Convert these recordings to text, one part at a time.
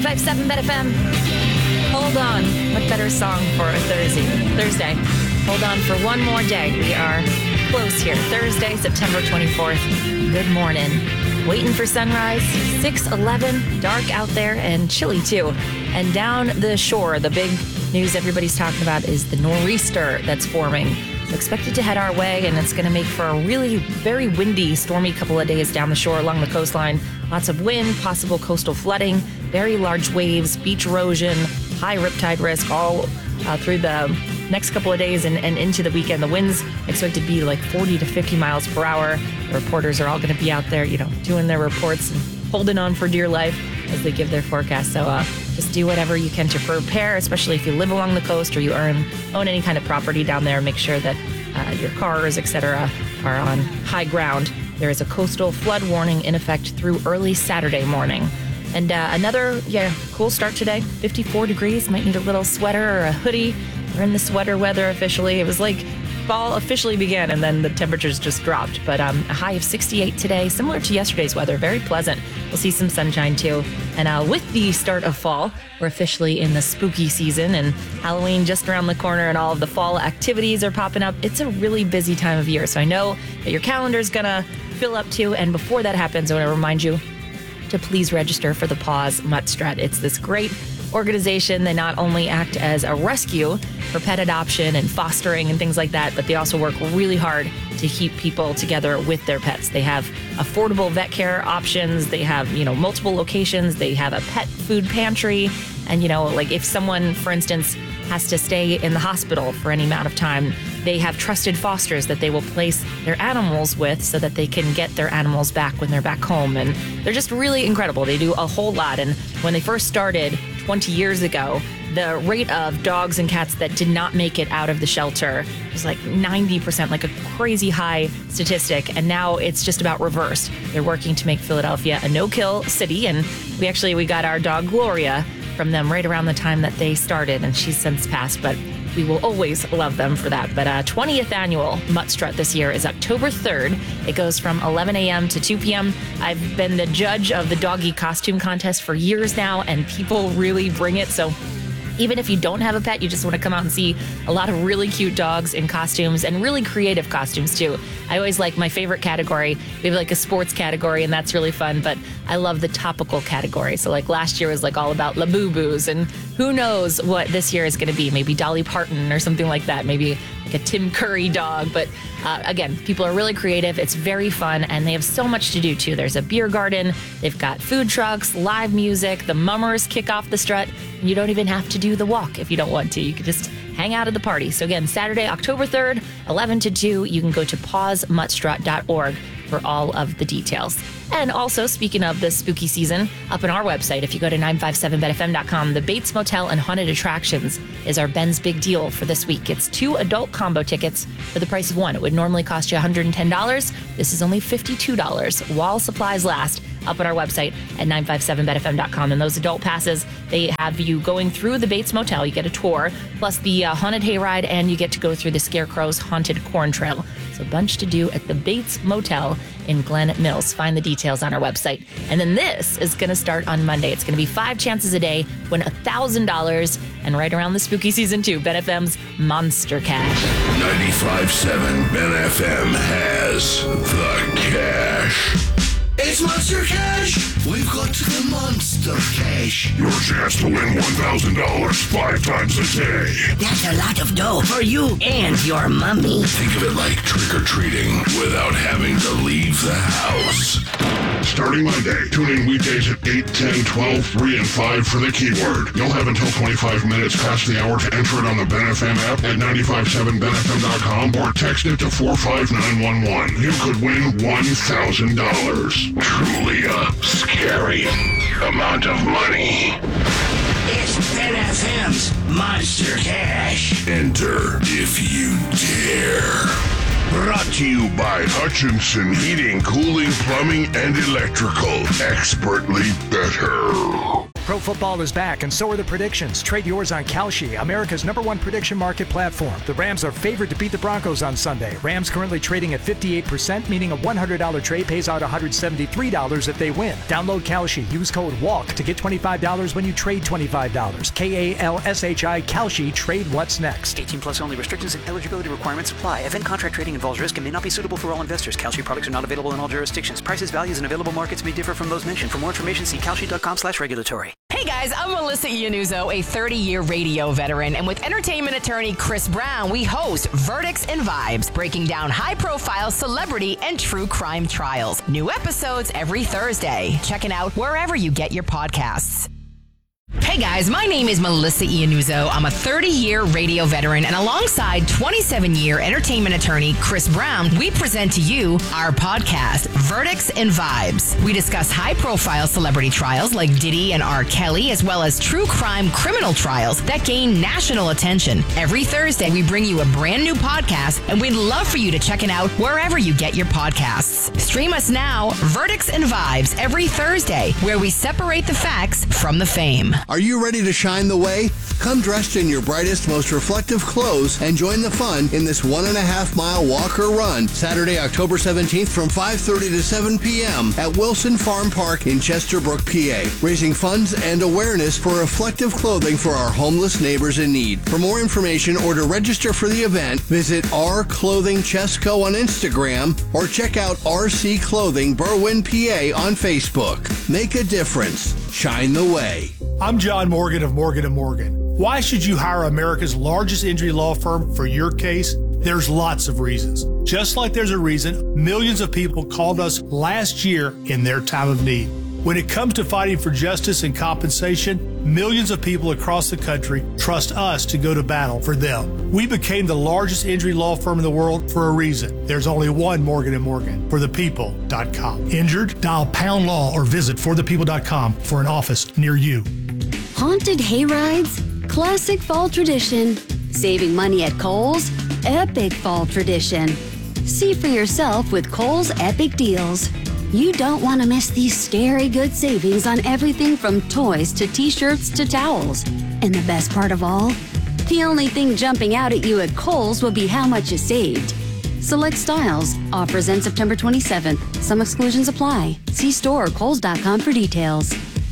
95.7 BetFM. Hold on. What better song for a Thursday? Hold on for one more day. We are close here. Thursday, September 24th. Good morning. Waiting for sunrise. 6:11. Dark out there and chilly too. And down the shore, the big news everybody's talking about is the nor'easter that's forming. So expected to head our way, and it's going to make for a really very windy, stormy couple of days down the shore along the coastline. Lots of wind, possible coastal flooding, very large waves, beach erosion, high riptide risk all through the next couple of days and into the weekend. The winds expected to be like 40 to 50 miles per hour. The reporters are all going to be out there, doing their reports and holding on for dear life as they give their forecast. So just do whatever you can to prepare, especially if you live along the coast or you own any kind of property down there. Make sure that your cars, etc., are on high ground. There is a coastal flood warning in effect through early Saturday morning. And another, cool start today. 54 degrees. Might need a little sweater or a hoodie. We're in the sweater weather officially. It was like fall officially began, and then the temperatures just dropped. But a high of 68 today, similar to yesterday's weather. Very pleasant. We'll see some sunshine too. And with the start of fall, we're officially in the spooky season, and Halloween just around the corner, and all of the fall activities are popping up. It's a really busy time of year, so I know that your calendar's gonna fill up too. And before that happens, I want to remind you to please register for the Paws Mutt Strut. It's this great organization. They not only act as a rescue for pet adoption and fostering and things like that, but they also work really hard to keep people together with their pets. They have affordable vet care options. They have, multiple locations. They have a pet food pantry. And, like if someone, for instance, has to stay in the hospital for any amount of time, they have trusted fosters that they will place their animals with so that they can get their animals back when they're back home. And they're just really incredible. They do a whole lot. And when they first started 20 years ago, the rate of dogs and cats that did not make it out of the shelter was like 90%, like a crazy high statistic. And now it's just about reversed. They're working to make Philadelphia a no-kill city. And we got our dog Gloria from them right around the time that they started, and she's since passed, but we will always love them for that. But 20th annual Mutt Strut this year is October 3rd. It goes from 11 a.m. to 2 p.m. I've been the judge of the doggy costume contest for years now, and people really bring it. So even if you don't have a pet, you just want to come out and see a lot of really cute dogs in costumes and really creative costumes too. I always like my favorite category. We have like a sports category, and that's really fun, but I love the topical category. So like last year was like all about Labubu's, and who knows what this year is going to be. Maybe Dolly Parton or something like that. Maybe like a Tim Curry dog. But again, people are really creative. It's very fun, and they have so much to do too. There's a beer garden. They've got food trucks, live music. The mummers kick off the strut. And you don't even have to do the walk if you don't want to. You can just hang out at the party. So again, Saturday, October 3rd, 11 to 2. You can go to pawsmuttstrut.org for all of the details. And also, speaking of the spooky season, up on our website, if you go to 957betfm.com, the Bates Motel and Haunted Attractions is our Ben's Big Deal for this week. It's 2 adult combo tickets for the price of one. It would normally cost you $110. This is only $52 while supplies last. Up on our website at 957betfm.com. And those adult passes, they have you going through the Bates Motel. You get a tour, plus the haunted hayride, and you get to go through the Scarecrow's haunted corn trail. So a bunch to do at the Bates Motel in Glen Mills. Find the details on our website. And then this is going to start on Monday. It's going to be 5 chances a day, win $1,000, and right around the spooky season too, Ben FM's Monster Cash. 95.7 Ben FM has the cash. It's Monster Cash! We've got the Monster Cash. Your chance to win $1,000 5 times a day. That's a lot of dough for you and your mummy. Think of it like trick-or-treating without having to leave the house. Starting Monday, tune in weekdays at 8, 10, 12, 3, and 5 for the keyword. You'll have until 25 minutes past the hour to enter it on the Ben FM app at 957benfm.com or text it to 45911. You could win $1,000. Truly a scary amount of money. It's Ben FM's Monster Cash. Enter if you dare. Brought to you by Hutchinson Heating, Cooling, Plumbing, and Electrical. Expertly better. Pro football is back, and so are the predictions. Trade yours on Kalshi, America's #1 prediction market platform. The Rams are favored to beat the Broncos on Sunday. Rams currently trading at 58%, meaning a $100 trade pays out $173 if they win. Download Kalshi. Use code WALK to get $25 when you trade $25. KALSHI Kalshi. Trade what's next. 18 plus only. Restrictions and eligibility requirements apply. Event contract trading involves risk and may not be suitable for all investors. Kalshi products are not available in all jurisdictions. Prices, values, and available markets may differ from those mentioned. For more information, see kalshi.com/regulatory. Hey guys, I'm Melissa Iannuzzo, a 30-year radio veteran, and with entertainment attorney Chris Brown, we host Verdicts and Vibes, breaking down high-profile celebrity and true crime trials. New episodes every Thursday. Check it out wherever you get your podcasts. Hey guys, my name is Melissa Iannuzzo. I'm a 30-year radio veteran, and alongside 27-year entertainment attorney Chris Brown, we present to you our podcast, Verdicts and Vibes. We discuss high-profile celebrity trials like Diddy and R. Kelly, as well as true crime criminal trials that gain national attention. Every Thursday, we bring you a brand new podcast, and we'd love for you to check it out wherever you get your podcasts. Stream us now, Verdicts and Vibes, every Thursday, where we separate the facts from the fame. Are you ready to shine the way? Come dressed in your brightest, most reflective clothes and join the fun in this 1.5-mile walk or run Saturday, October 17th from 5:30 to 7 p.m. at Wilson Farm Park in Chesterbrook, PA, raising funds and awareness for reflective clothing for our homeless neighbors in need. For more information or to register for the event, visit R Clothing Chesco on Instagram or check out RC Clothing Berwyn, PA on Facebook. Make a difference. Shine the way. I'm John Morgan of Morgan & Morgan. Why should you hire America's largest injury law firm for your case? There's lots of reasons. Just like there's a reason millions of people called us last year in their time of need. When it comes to fighting for justice and compensation, millions of people across the country trust us to go to battle for them. We became the largest injury law firm in the world for a reason. There's only one Morgan & Morgan, forthepeople.com. Injured? Dial pound law or visit forthepeople.com for an office near you. Haunted hay rides, classic fall tradition. Saving money at Kohl's, epic fall tradition. See for yourself with Kohl's Epic Deals. You don't want to miss these scary good savings on everything from toys to t-shirts to towels. And the best part of all, the only thing jumping out at you at Kohl's will be how much you saved. Select styles. Offers end September 27th. Some exclusions apply. See store or kohls.com for details.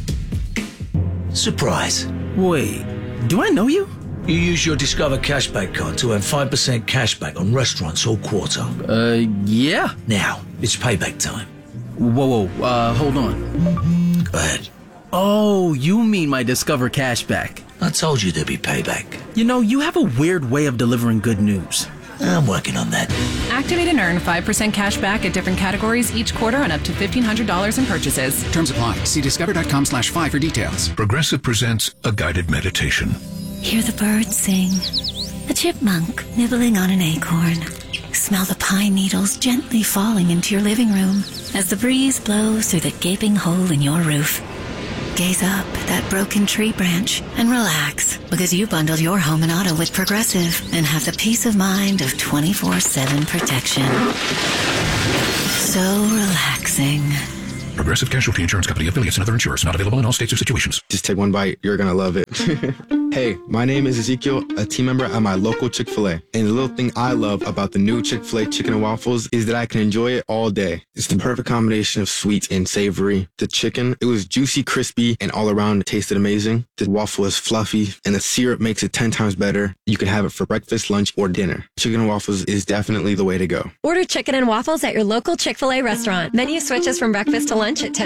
Surprise. Wait, do I know you? You use your Discover Cashback card to earn 5% cashback on restaurants all quarter. Yeah. Now, it's payback time. Whoa, hold on. Go ahead. Oh, you mean my Discover Cashback. I told you there'd be payback. You know, you have a weird way of delivering good news. I'm working on that. Activate and earn 5% cash back at different categories each quarter on up to $1,500 in purchases. Terms apply. See discover.com/5 for details. Progressive presents a guided meditation. Hear the birds sing. A chipmunk nibbling on an acorn. Smell the pine needles gently falling into your living room as the breeze blows through the gaping hole in your roof. Gaze up at that broken tree branch and relax because you bundled your home and auto with Progressive and have the peace of mind of 24/7 protection. So relaxing. Progressive Casualty Insurance Company, affiliates, and other insurers. Not available in all states or situations. Just take one bite. You're going to love it. Hey, my name is Ezekiel, a team member at my local Chick-fil-A. And the little thing I love about the new Chick-fil-A chicken and waffles is that I can enjoy it all day. It's the perfect combination of sweet and savory. The chicken, it was juicy, crispy, and all around it tasted amazing. The waffle is fluffy, and the syrup makes it 10 times better. You can have it for breakfast, lunch, or dinner. Chicken and waffles is definitely the way to go. Order chicken and waffles at your local Chick-fil-A restaurant. Menu switches from breakfast to lunch at 10